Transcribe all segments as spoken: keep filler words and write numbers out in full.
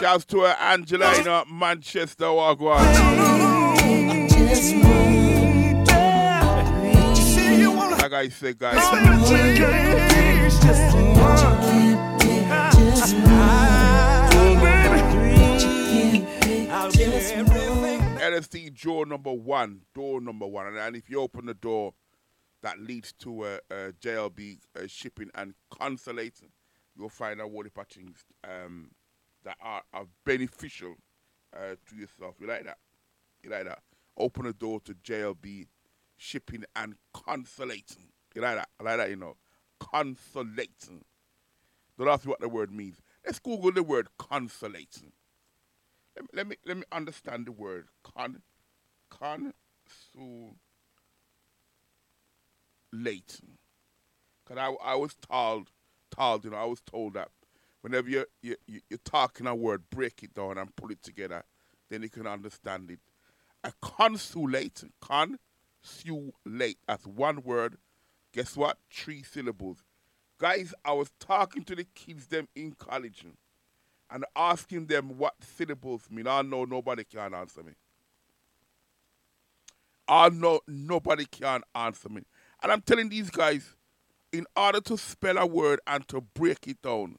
Shouts to her Angela in uh, Manchester, Wagwan. Like I said, guys. L S D door number one, door number one, and, and if you open the door, that leads to a, a J L B uh, shipping and consulate. You'll find out what the things um, that are, are beneficial uh, to yourself. You like that? You like that? Open the door to J L B shipping and consulating. You like that? I like that, you know. Consulating. Don't ask me what the word means. Let's Google the word consulating. Let me let me, let me understand the word con consulating. Because I, I was told, told, you know, I was told that whenever you, you, you, you're talking a word, break it down and put it together, then you can understand it. A consulate, consulate, that's one word. Guess what? Three syllables. Guys, I was talking to the kids them in college and asking them what syllables mean. I know nobody can answer me. I know nobody can answer me. And I'm telling these guys, in order to spell a word and to break it down,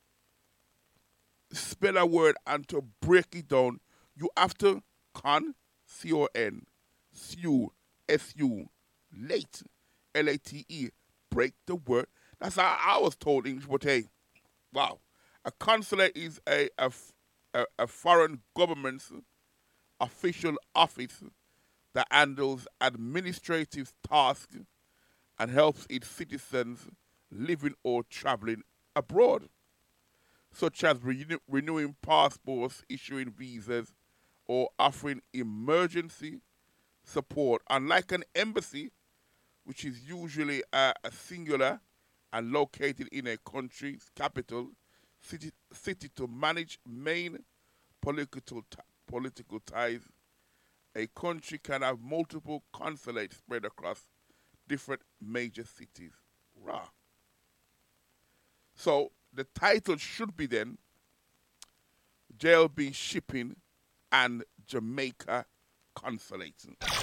spell a word and to break it down, you have to con, C O N, su, S U, late, L A T E, break the word. That's how I was told English, but hey, wow. A consulate is a, a, a, a foreign government's official office that handles administrative tasks and helps its citizens living or traveling abroad, such as renew- renewing passports, issuing visas, or offering emergency support. Unlike an embassy, which is usually uh, a singular and located in a country's capital city, city to manage main political t- political ties, a country can have multiple consulates spread across different major cities. Rah. So the title should be then J L B Shipping and Jamaica Consulating.